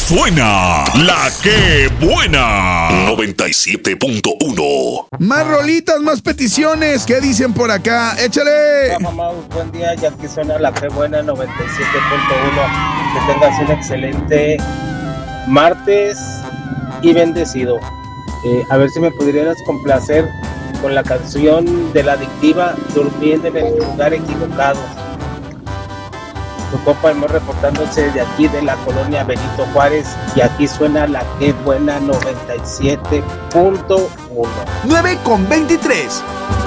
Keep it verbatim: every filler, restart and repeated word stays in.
suena la que buena. noventa y siete punto uno. Más rolitas, más peticiones. ¿Qué dicen por acá? ¡Échale! Hola, mamá, buen día. Ya que suena la que buena noventa y siete punto uno. Que tengas un excelente martes y bendecido. Eh, a ver si me pudieras complacer con la canción de La Adictiva, Durmiendo en el lugar equivocado. Tu compa hemos reportándose de aquí de la colonia Benito Juárez, y aquí suena la que buena noventa y siete punto uno. nueve con veintitrés.